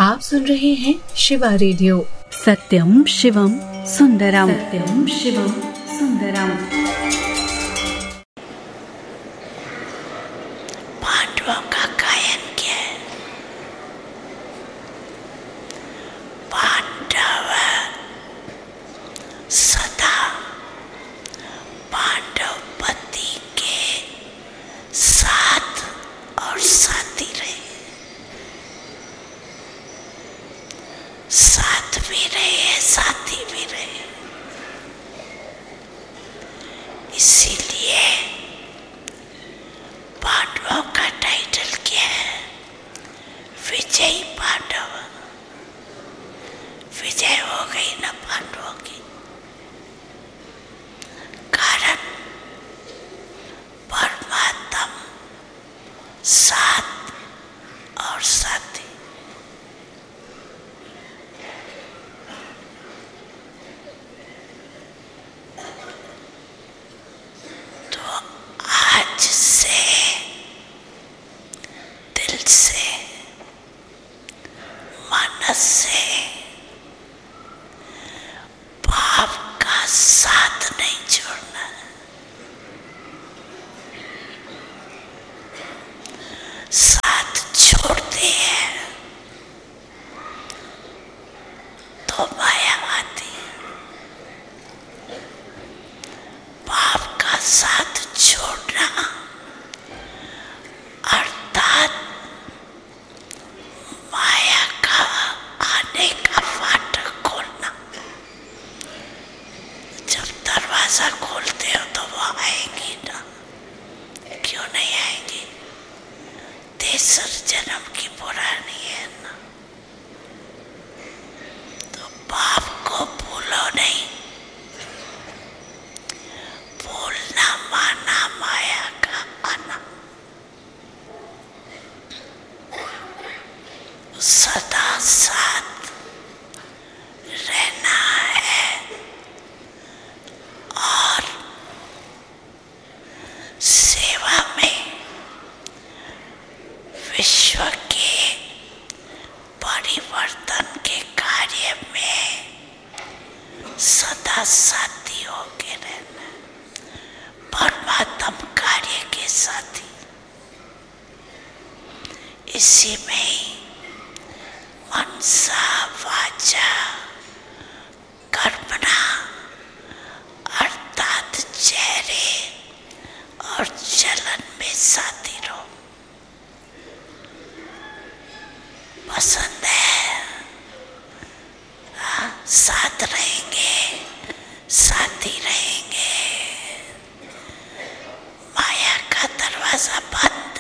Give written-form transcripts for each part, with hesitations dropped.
आप सुन रहे हैं शिवा रेडियो। सत्यम शिवम सुंदरम, सत्यम शिवम सुंदरम। पांडवों का गायन किया है। पांडव सदा पांडवपति के साथ और साथी रहे, साथ भी रहे साथी भी रहे। इसीलिए पांडवों का टाइटल क्या है? विजयी पांडव। विजय हो गई ना पांडवों की, कारण परमात्मा साथ और साथी। तो आज से दिल से मन से पाप का साथ नहीं छोड़ना। साथ छोड़ते हैं तो माया आती है। पाप का साथ छोड़ना अर्थात माया का आने का फाटक खोलना। जब दरवाजा खोलते हो तो वो आएंगी ना, क्यों नहीं आएंगी? तेसर जन्म की पुरानी है ना। तो पाप को भूलो नहीं। भूलना माना माया का आना। सदा साथ रहना है और सेवा में, विश्व के परिवर्तन के कार्य में सदा साथी होके रहना। परमात्म कार्य के साथी। इसी में ही मनसा वाचा कर्मणा अर्थात चेहरे और चलन में साथी रहो। पसंद है? साथ रहेंगे, साथी रहेंगे। माया का दरवाजा बंद।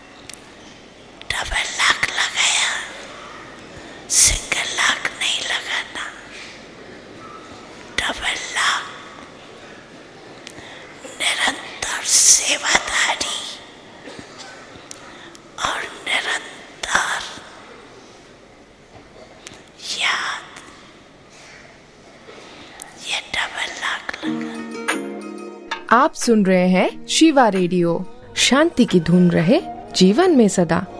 डबल लॉक लगाया, सिंगल लॉक नहीं लगाना। Double lock. निरंतर सेवादारी और निरंतर याद, ये डबल लॉक लगा। आप सुन रहे हैं शिवा रेडियो। शांति की धुन रहे जीवन में सदा।